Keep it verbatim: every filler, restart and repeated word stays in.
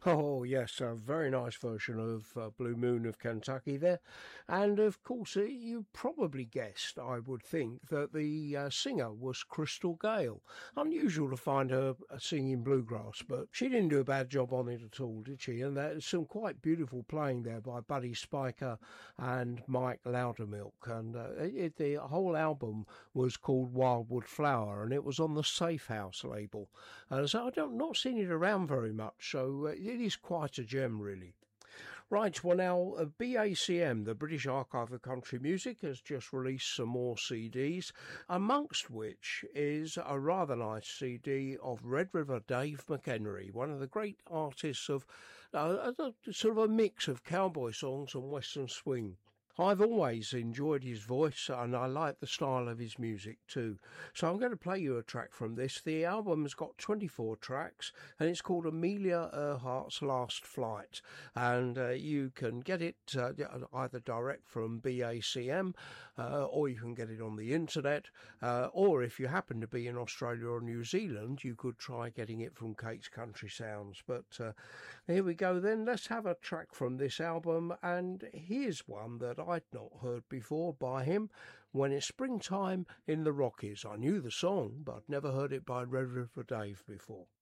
Oh, yes, a very nice version of uh, Blue Moon of Kentucky there. And of course, uh, you probably guessed, I would think, that the uh, singer was Crystal Gale. Unusual to find her uh, singing bluegrass, but she didn't do a bad job on it at all, did she? And there's some quite beautiful playing there by Buddy Spicher and Mike Loudermilk. And uh, it, the whole album was called Wildwood Flower, and it was on the Safe House label. Uh, so I've not seen it around very much, so uh, it is quite a gem, really. Right, well now, uh, B A C M, the British Archive of Country Music, has just released some more C Ds, amongst which is a rather nice C D of Red River Dave McHenry, one of the great artists of uh, a, sort of a mix of cowboy songs and western swing. I've always enjoyed his voice and I like the style of his music too. So I'm going to play you a track from this. The album has got twenty-four tracks and it's called Amelia Earhart's Last Flight. And uh, you can get it uh, either direct from B A C M uh, or you can get it on the internet. Uh, or if you happen to be in Australia or New Zealand, you could try getting it from Kate's Country Sounds. But uh, here we go then. Let's have a track from this album. And here's one that I'd not heard before by him, When It's Springtime in the Rockies. I knew the song, but I'd never heard it by Red River Dave before.